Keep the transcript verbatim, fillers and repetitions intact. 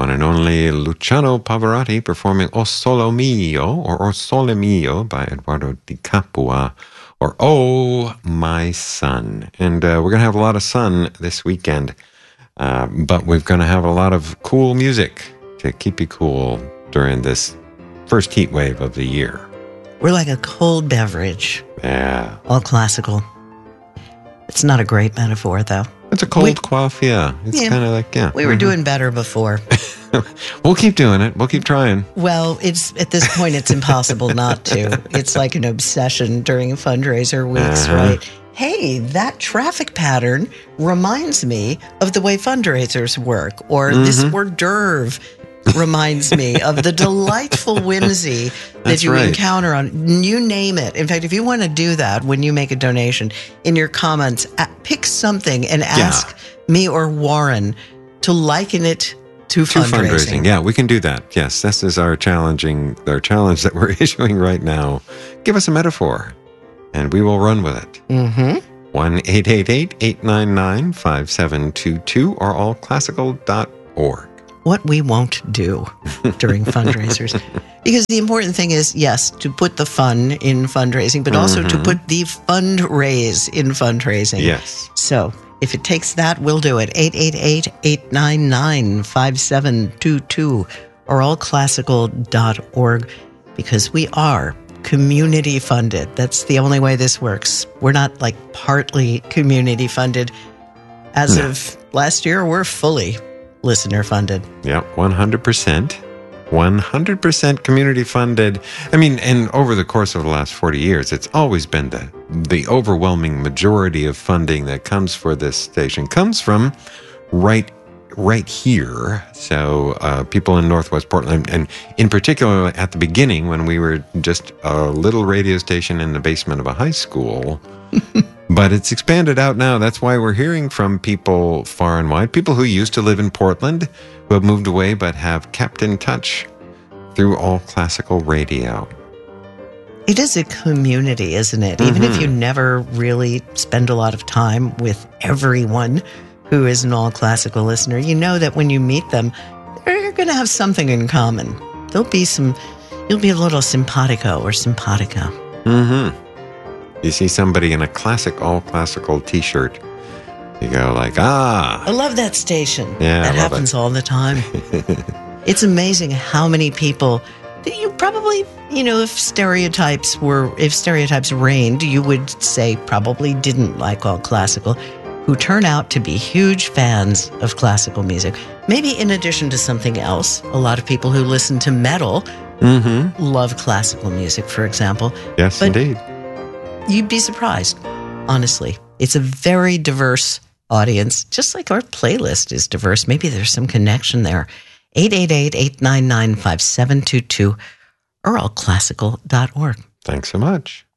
one and only Luciano Pavarotti performing O Sole Mio, or O Sole Mio by Eduardo Di Capua, or Oh My Sun. And uh, we're going to have a lot of sun this weekend, uh, but we're going to have a lot of cool music to keep you cool during this first heat wave of the year. We're like a cold beverage. Yeah. All classical. It's not a great metaphor, though. It's a cold we, quaff, yeah. It's yeah, kind of like, yeah. We were mm-hmm. doing better before. We'll keep doing it. We'll keep trying. Well, it's at this point, it's impossible not to. It's like an obsession during fundraiser weeks, uh-huh. right? Hey, that traffic pattern reminds me of the way fundraisers work, or mm-hmm. this hors d'oeuvre reminds me of the delightful whimsy that That's you right. encounter on, you name it. In fact, if you want to do that when you make a donation, in your comments, pick something and ask yeah. me or Warren to liken it to, to fundraising. fundraising. Yeah, we can do that. Yes, this is our challenging, our challenge that we're issuing right now. Give us a metaphor, and we will run with it. Mm-hmm. one eight eight eight, eight nine nine, five seven two two or all classical dot org. What we won't do during fundraisers. Because the important thing is, yes, to put the fun in fundraising, but also mm-hmm. to put the fundraise in fundraising. Yes. So if it takes that, we'll do it. eight eight eight, eight nine nine, five seven two two or all classical dot org, because we are community funded. That's the only way this works. We're not like partly community funded. As no. of last year, we're fully listener funded. Yeah, one hundred percent. one hundred percent community funded. I mean, and over the course of the last forty years, it's always been the the overwhelming majority of funding that comes for this station comes from right right here. So uh, people in Northwest Portland, and in particular at the beginning when we were just a little radio station in the basement of a high school. But it's expanded out now. That's why we're hearing from people far and wide, people who used to live in Portland, who have moved away but have kept in touch through all classical radio. It is a community, isn't it? Mm-hmm. Even if you never really spend a lot of time with everyone who is an all classical listener, you know that when you meet them, they're going to have something in common. There'll be some, you'll be a little simpatico or simpatica. Mm-hmm. You see somebody in a classic, all-classical T-shirt, you go like, ah. I love that station. Yeah, that happens it. all the time. It's amazing how many people that you probably, you know, if stereotypes were, if stereotypes reigned, you would say probably didn't like all classical, who turn out to be huge fans of classical music. Maybe in addition to something else, a lot of people who listen to metal mm-hmm. love classical music, for example. Yes, but indeed. You'd be surprised, honestly. It's a very diverse audience, just like our playlist is diverse. Maybe there's some connection there. eight eight eight, eight nine nine, five seven two two or all classical dot org. Thanks so much.